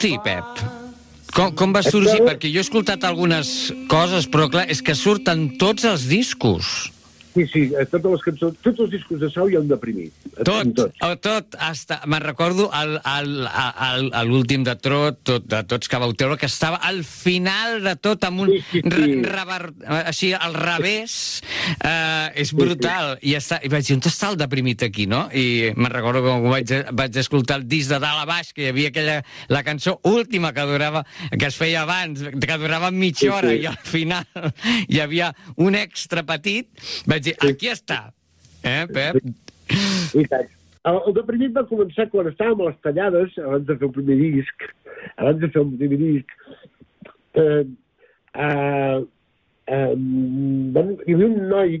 Hosti, Pep. Com va sorgir? Perquè jo he escoltat algunes coses, però clar, és que surten tots els discos. Sí, totes les cançons, tots els discos de Sau hi han deprimit. Tot, me'n recordo l'últim de Tots que vau treure, que estava al final de tot, amb un així, al revés. És brutal. I vaig dir, on està el deprimit aquí, no? I me'n recordo com vaig escoltar el disc de dalt a baix, que hi havia la cançó última que es feia abans, que durava mitja hora, i al final hi havia un extra petit. Vaig dir, aquí està. Pep? I tant. El deprimit va començar quan estàvem a les tallades, abans de fer el primer disc, hi havia un noi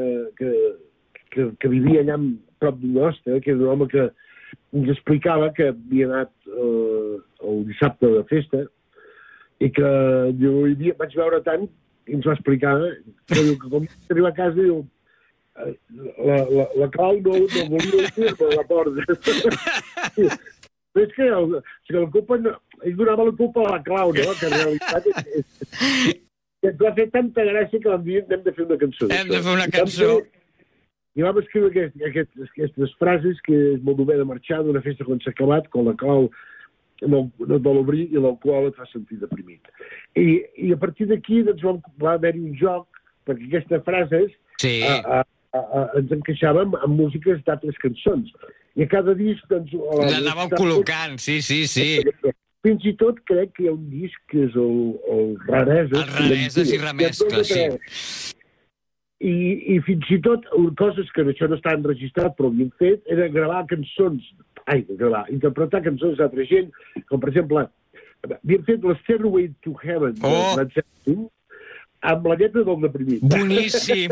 que vivia allà prop d'un nostre, que era un home que ens explicava que havia anat el dissabte de festa i que jo vaig veure tant i ens va explicar que com arriba a casa diu la clau no volia dir-me a la porta. És que la culpa ell donava la culpa a la clau, no? Que en realitat ens va fer tanta gràcia que vam dir hem de fer una cançó. Hem de fer una cançó. I vam escriure aquestes frases que és molt bé de marxar d'una festa quan s'ha acabat, quan la clau no et vol obrir i l'alcohol et fa sentir deprimit. I a partir d'aquí va haver-hi un joc perquè aquestes frases ens encaixàvem amb músiques d'altres cançons. I a cada disc l'anàvem col·locant, sí. Fins i tot crec que hi ha un disc que és el Rareses. El Rareses i Remescles, sí. I fins i tot coses que això no està enregistrat però ho havíem fet, era interpretar cançons d'altra gent, com per exemple havíem fet la Stairway to Heaven amb la lletra del deprimit. Boníssim!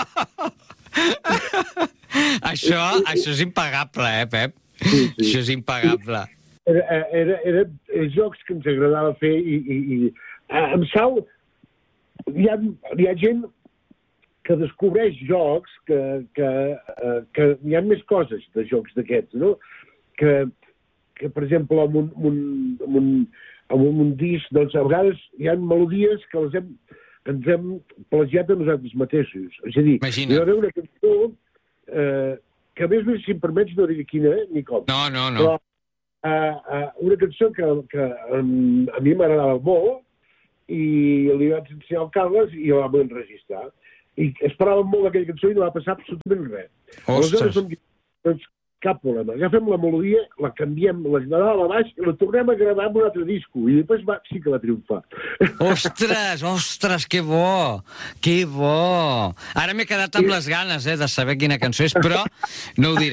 Això és impagable, Pep? Sí. Això és impagable. Era jocs que ens agradava fer i amb Sau hi ha gent que descobreix jocs que hi ha més coses de jocs d'aquests, no? Que per exemple, amb un disc, doncs a vegades hi ha melodies que ens hem plagiat a nosaltres mateixos. És a dir, hi ha una cançó que a més, si em permets, no diré quina ni com. No. Però una cançó que a mi m'agradava molt i li vaig ensenyar al Carles i la vam enregistrar. I esperàvem molt d'aquella cançó i no va passar absolutament res. Aleshores vam dir, doncs cap problema. Agafem la melodia, la canviem, la general a baix i la tornem a gravar amb un altre disco. I després sí que va triomfar. Ostres, que bo! Que bo! Ara m'he quedat amb les ganes de saber quina cançó és, però no ho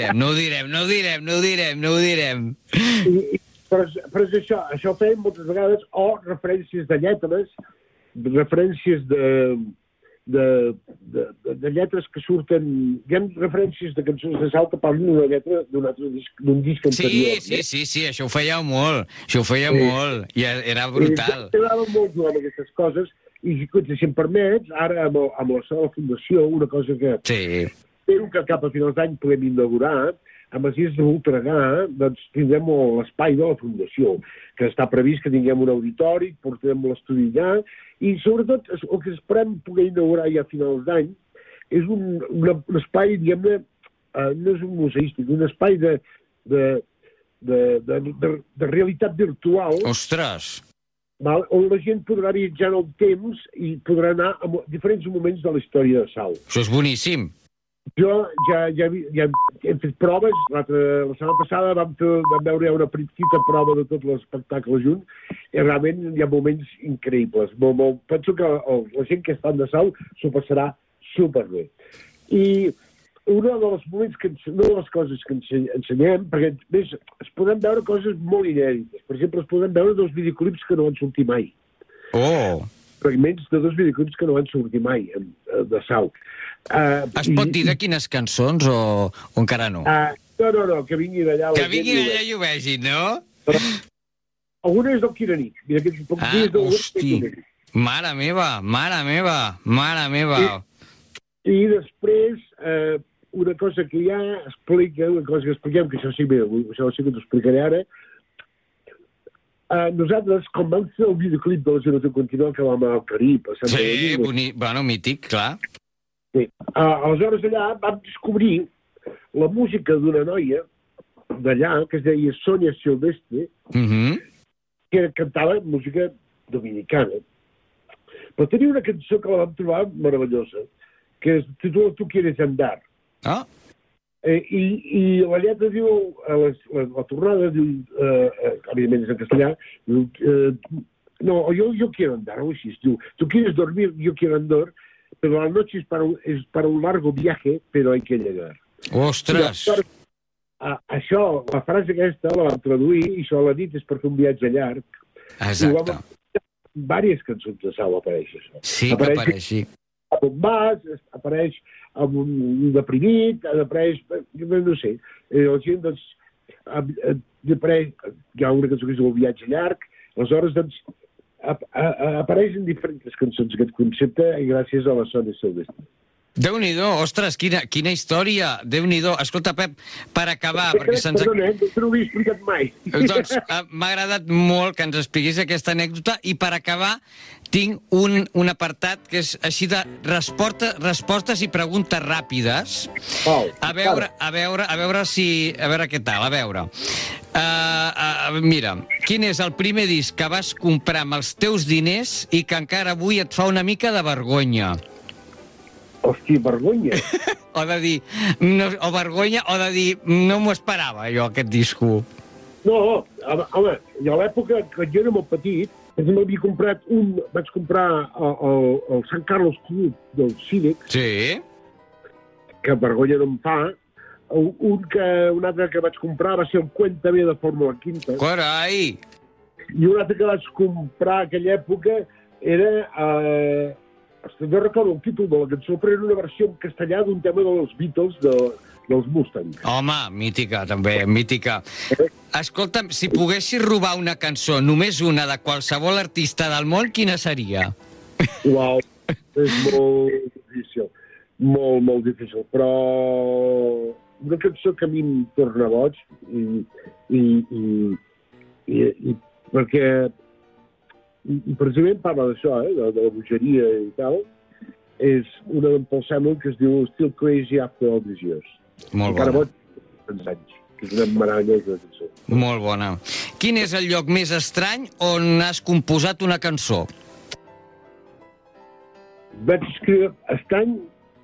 direm. Però és això ho fèiem moltes vegades, o referències de lletres, referències de lletres que surten... Hi ha referències de cançons de Sau que parlen d'una lletra d'un disc anterior. Sí, això ho fèieu molt. I era brutal. M'agradaven molt jugar amb aquestes coses i, si em permets, ara amb la Sala Fundació, una cosa que espero que cap a finals d'any podem inaugurar, a Masies de Voltregà, doncs tindrem l'espai de la Fundació, que està previst que tinguem un auditori, portarem l'estudi allà, i sobretot el que esperem poder inaugurar ja a finals d'any és un espai, diguem-ne, no és un museístic, un espai de realitat virtual. Ostres! On la gent podrà viatjar en el temps i podrà anar a diferents moments de la història de Sau. Això és boníssim. Jo ja hem fet proves. La setmana passada vam veure una petita prova de tot l'espectacle junt i realment hi ha moments increïbles. Penso que la gent que està de Sau s'ho passarà superbé. I una de les coses que ensenyem, perquè més, es poden veure coses molt inèdites. Per exemple, es poden veure 2 videoclips que no van sortir mai. Fragments de 2 videoclips que no van sortir mai de Sau. Es pot dir de quines cançons o encara no? No, que vinguin allà. Que vinguin allà i ho vegin, no? Alguna és del Quiranic. Hosti, mare meva. I després, una cosa que ja explica, una cosa que expliquem, que això sí que t'ho explicaré ara, Nosaltres, com vam fer el videoclip de la Generació Continental, que vam al Carib, a Santa Sí, Domingo, bueno, mític, clar. sí. Aleshores allà vam descobrir la música d'una noia d'allà, que es deia Sonia Silvestre, que cantava música dominicana. Però tenia una cançó que la vam trobar meravellosa, que es titula Tu quieres andar. Ah. I la lletra diu, la tornada diu, evidentment és en castellà, diu, no, yo quiero andar, o així, diu, tu quieres dormir, yo quiero andar, pero la noche es para un largo viaje, pero hay que llegar. Ostres! Això, la frase aquesta la vam traduir, i això la nit és per fer un viatge llarg. Exacte. Diverses cançons de Sau apareix això. Sí que apareix, sí. On vas, apareix amb un deprimit, apareix, no sé, la gent, doncs, apareix, hi ha una cançó que es diu El viatge llarg, aleshores, doncs, apareixen diferents cançons aquest concepte i gràcies a la Sonia Silvestre. Déu-n'hi-do, ostres, quina història, Déu-n'hi-do. Escolta, Pep, per acabar... Perdona, no ho he explicat mai. Doncs m'ha agradat molt que ens expliquis aquesta anècdota i per acabar tinc un apartat que és així de respostes i preguntes ràpides. A veure què tal, a veure. Mira, quin és el primer disc que vas comprar amb els teus diners i que encara avui et fa una mica de vergonya? Hòstia, vergonya. O de dir, o vergonya, o de dir, no m'ho esperava, jo, aquest disco. No, home, jo a l'època que jo era molt petit, vaig comprar el Sant Carlos Club del Cívic. Sí. Que vergonya no em fa. Un altre que vaig comprar va ser el Cuéntame de Fórmula Quinta. Carai! I un altre que vaig comprar a aquella època era... no recordo el títol de la cançó, però era una versió en castellà d'un tema dels Beatles, dels Mustang. Home, mítica, també, mítica. Escolta'm, si poguessis robar una cançó, només una, de qualsevol artista del món, quina seria? Uau, és molt difícil. Molt, molt difícil. Però una cançó que a mi em torna boig i perquè... I precisament parla d'això, de la bogeria i tal, és una d'en Paul Simon que es diu Still Crazy After All These Years. Molt bona. Encara boig, tants anys, que és una meravellosa cançó. Molt bona. Quin és el lloc més estrany on has composat una cançó? Vaig escriure estrany,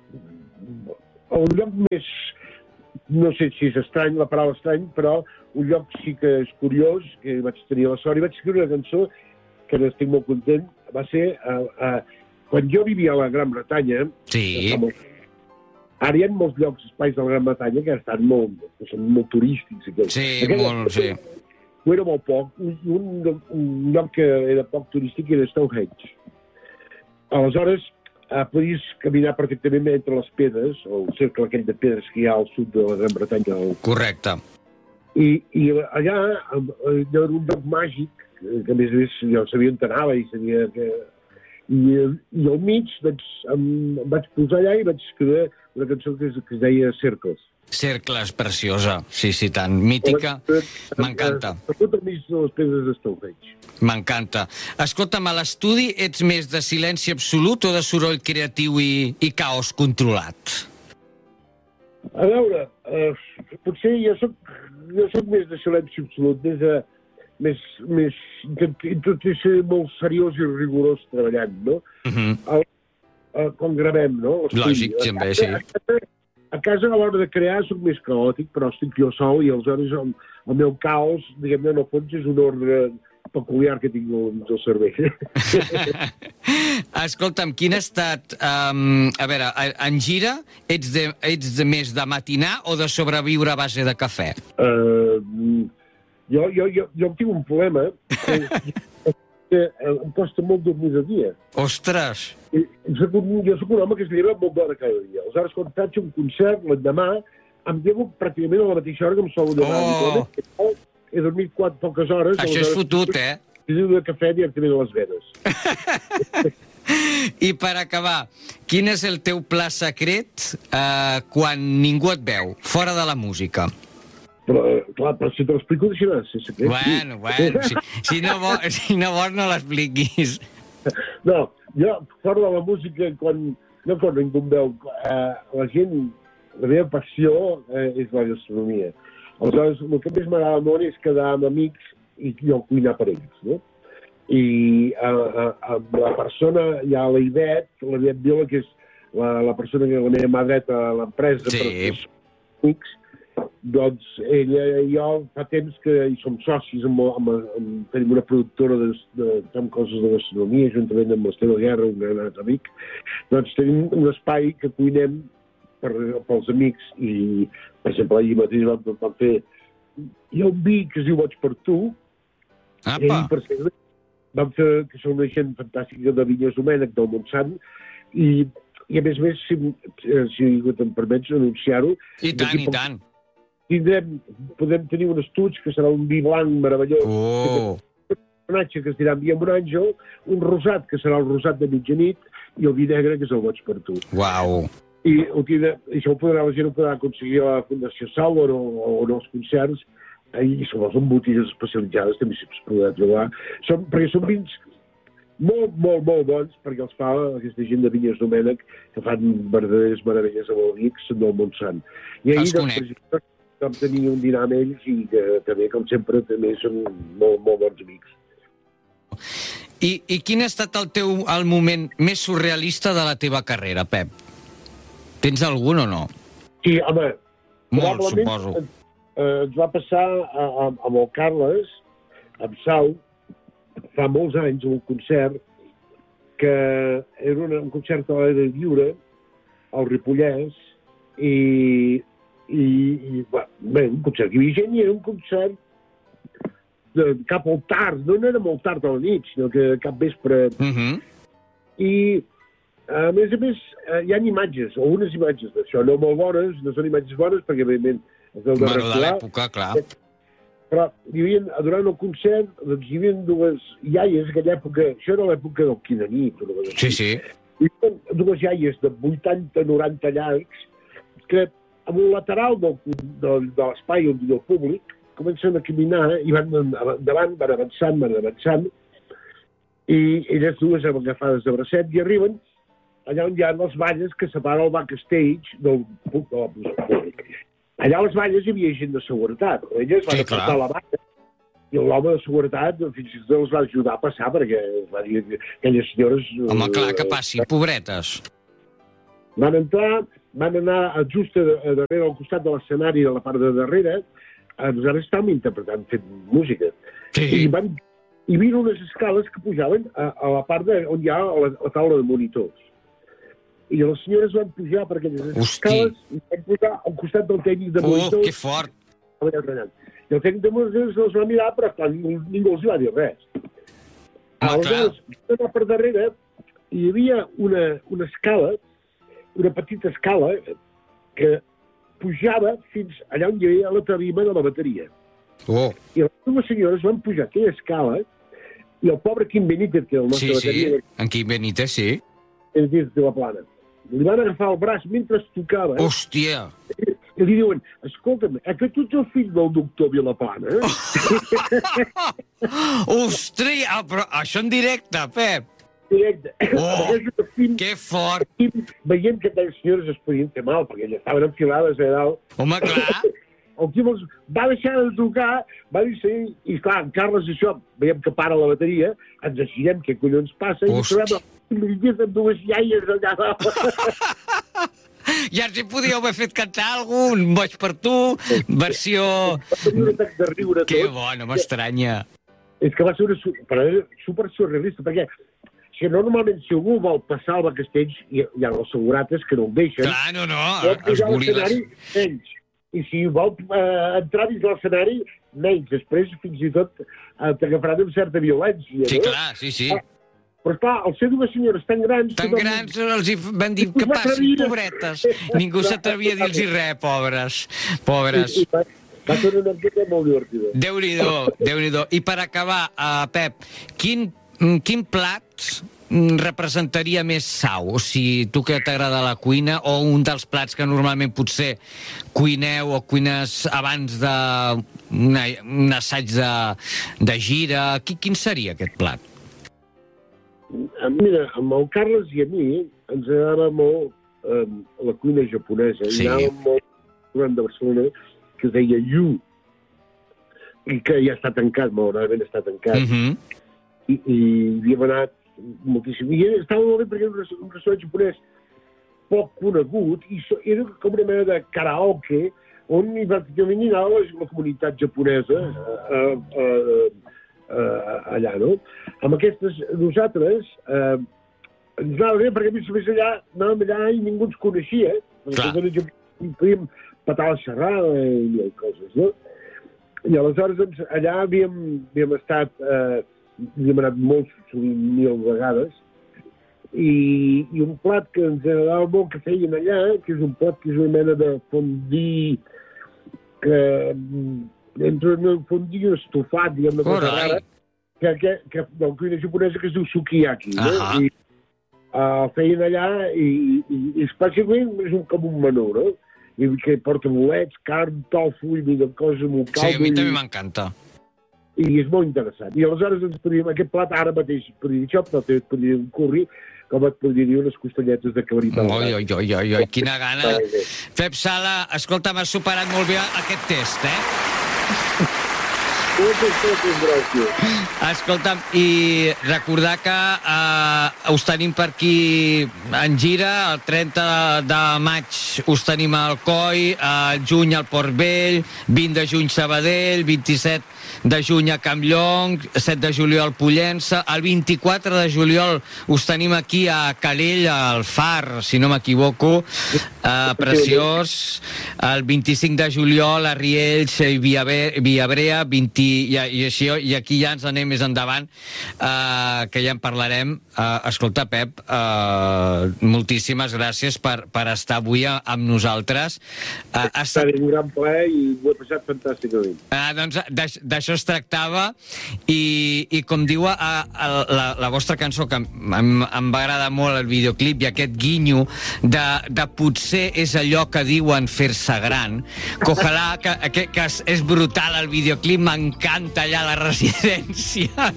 el lloc més, no sé si és estrany, la paraula estrany, però un lloc sí que és curiós, que vaig tenir la sort, i vaig escriure una cançó que n'estic molt content, va ser quan jo vivia a la Gran Bretanya. Sí. Ara hi ha molts llocs, espais de la Gran Bretanya que estan són molt turístics. Sí, molt, sí. Ho era molt poc. Un lloc que era poc turístic era Stonehenge. Aleshores, podies caminar perfectament entre les pedres, el cercle aquell de pedres que hi ha al sud de la Gran Bretanya. Correcte. I allà hi ha un lloc màgic que a més jo sabia on anava i sabia que... I al mig em vaig posar allà i vaig escriure una cançó que es deia Cercles. Cercles, preciosa. Sí, tant. Mítica. M'encanta. Tot al mig de les pedres de Stonehenge. M'encanta. Escolta'm, a l'estudi ets més de silenci absolut o de soroll creatiu i caos controlat? A veure, potser jo soc més de silenci absolut, intento ser molt seriós i rigorós treballant, no? Quan gravem, no? Lògic, també, sí. A casa, a l'hora de crear, soc més caòtic, però estic jo sol i aleshores el meu caos, diguem-ne, en el fons és un ordre peculiar que tinc al cervell. Escolta'm, quin ha estat... a veure, en gira, ets de més de matinar o de sobreviure a base de cafè? Jo tinc un problema que em costa molt dormir de dia. Ostres! Jo soc un home que es lleva molt d'hora cada dia. Aleshores, quan faig un concert, l'endemà, em llevo pràcticament a la mateixa hora que em sol llevar. He dormit poques hores. Això és fotut, eh? I diu de cafè directament a les venes. I per acabar, quin és el teu pla secret quan ningú et veu, fora de la música? Però, clar, però si te l'explico deixaràs ser secret. Bueno, si no vols no l'expliquis. No, jo, fora de la música, quan ningú em veu, la gent, la meva passió és la gastronomia. Aleshores, el que més m'agrada molt és quedar amb amics i jo cuinar per ells, no? I amb la persona, hi ha la Ivet Viola, que és la persona que la meva mà dreta a l'empresa, sí. Per els amics, doncs ella i jo fa temps que hi som socis, tenim una productora de fem coses de gastronomia, juntament amb l'Esteve Guerra, un gran amic, doncs tenim un espai que cuinem pels amics i, per exemple, ahir mateix vam fer hi ha un vi que es diu Boig per tu. Apa! Vam fer, que són una gent fantàstica de Vinyes Domènec, del Montsant, i a més, si em permets anunciar-ho... I tant. Podem tenir un estuig que serà un vi blanc meravellós. Un personatge que es dirà Via un àngel, un rosat que serà el rosat de mitjanit i el vi negre que és el Boig per tu. Uau! I això la gent ho podrà aconseguir a la Fundació Sauer o en els concerts, i sobretot en botigues especialitzades també s'hi podrà trobar. Perquè són vins molt, molt, molt bons, perquè els fa aquesta gent de Vinyes Domènec, que fan verdaderes meravelles amb amics del Montsant. I ahir, doncs, vam tenir un dinar amb ells i que també, com sempre, també són molt, molt bons amics. I quin ha estat el moment més surrealista de la teva carrera, Pep? Tens algun o no? Sí, home... Molt, suposo. Ens va passar amb el Carles, amb Sau, fa molts anys, un concert que era un concert a l'aire lliure, al Ripollès, i bé, un concert que hi havia gent i era un concert cap al tard, no era molt tard a la nit, sinó que cap vespre. I, a més, hi ha imatges, algunes imatges d'això, no molt bones, no són imatges bones, perquè, evidentment, de l'època, clar. Però durant el concert doncs, hi havia dues iaies, aquella època, això era l'època del Quinanit. Sí. Hi havia dues iaies de 80-90 llargs que a un lateral de l'espai on hi ha el públic comencen a caminar i van endavant, van avançant, i elles dues agafades de bracet i arriben allà on hi ha les valles que separen el backstage del públic. Allà a les valles hi havia gent de seguretat. Elles van apartar la valla i l'home de seguretat fins i tot els va ajudar a passar perquè va dir que aquelles senyores... Home, clar, que passi, pobretes. Van anar just darrere al costat de l'escenari de la part de darrere. Nosaltres estàvem interpretant, fent música. Sí. I hi havia unes escales que pujaven a la part on hi ha la taula de monitors. I les senyores van pujar per aquelles escales i van pujar al costat del tècnic de monitors. Que fort! I el tècnic de monitors els va mirar, però clar, ningú els va dir res. Aleshores, van anar per darrere i hi havia una escala, una petita escala, que pujava fins allà on hi havia la tarima de la bateria. I les dues senyores van pujar aquella escala i el pobre Quim Benítez, que era el nostre bateria... Sí, en Quim Benítez, sí. És dins de la plana. Li van agafar el braç mentre tocava. Hòstia! I li diuen, escolta'm, que tu ets el fill del doctor Vilaplana? Ostres, però això en directe, Pep! Directe. Que fort! Veient que aquelles senyores es podien fer mal, perquè elles estaven enfilades a dalt. Home, clar! El tio va deixar de tocar, va dir sí, i clar, en Carles això, veiem que para la bateria, ens girem què collons passa, i trobem amb dues iaies allà dalt. Ja ens hi podíeu haver fet cantar algun Boig per tu, versió... Un atac de riure tot. Que bo, no m'estranya. És que va ser super surrealista, perquè si normalment si algú vol passar al backstage, hi ha els segurates que no el deixen. Clar, no, els goril·les. Menys. I si vol entrar dins l'escenari, menys. Després, fins i tot, t'agafaran amb certa violència. Sí, clar, sí. Però clar, al ser dues senyores tan grans... Tan grans els van dir que passin, pobretes. Ningú s'atrevia a dir-los res, pobres. Va ser una miqueta molt divertida. Déu-n'hi-do. I per acabar, Pep, quin plat representaria més Sau? O sigui, tu que t'agrada la cuina, o un dels plats que normalment potser cuineu o cuines abans d'un assaig de gira, quin seria aquest plat? Mira, amb el Carles i a mi ens agrada molt la cuina japonesa. Sí. Hi ha un restaurant de Barcelona que es deia Yu, i que ja està tancat, malauradament està tancat. I havíem anat moltíssim. I estava molt bé perquè era un restaurant japonès poc conegut i era com una mena de karaoke on pràcticament hi anava la comunitat japonesa allà, no? Amb aquestes, nosaltres ens anava bé perquè a més allà anàvem allà i ningú ens coneixia, perquè podíem petar la xerrada i coses, no? I aleshores doncs, allà havíem estat, havíem anat molt sovint 1000 vegades, i un plat que ens agradava molt que feien allà, que és un plat que és una mena de fondue, que entre un fondue i un estofat, diguem, una cosa rara, que de la cuina japonesa que es diu sukiyaki, no? I feien allà i bàsicament és com un menú, no? I que porta bolets, carn, tofu i coses amb un caldo. Sí, a mi també m'encanta. I és molt interessant. I aleshores ens podríem, aquest plat ara mateix podria dir això, però també et podria dir un curri, com et podria dir unes costelletes de cabrit. Oi, quina gana. Pep Sala, escolta, m'has superat molt bé aquest test, Moltes gràcies. Escolta'm, i recordar que us tenim per aquí en gira, el 30 de maig us tenim al Coi, al juny al Port Vell, 20 de juny Sabadell, 27 de juny a Campllong, 7 de juliol Pollença, el 24 de juliol us tenim aquí a Calell, al Far, si no m'equivoco, preciós, el 25 de juliol a Riells i Viabrea, i aquí ja ens anem més endavant, que ja en parlarem. Escolta, Pep, moltíssimes gràcies per estar avui amb nosaltres. Ha estat un gran plaer i ho he passat fantàsticament. Doncs d'això es tractava, i com diu la vostra cançó, que em va agradar molt el videoclip, i aquest guinyo de potser és allò que diuen fer-se gran, que ojalà, que és brutal el videoclip, m'encanta allà la residència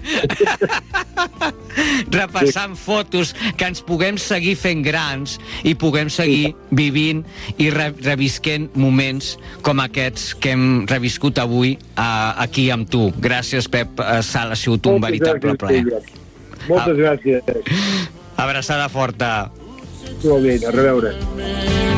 repassant fotos, que ens puguem seguir fent grans i puguem seguir vivint i revisquent moments com aquests que hem reviscut avui aquí amb tu. Gràcies, Pep Sala, ha sigut un veritable plaer. Moltes gràcies. Abraçada forta. Molt bé, a reveure.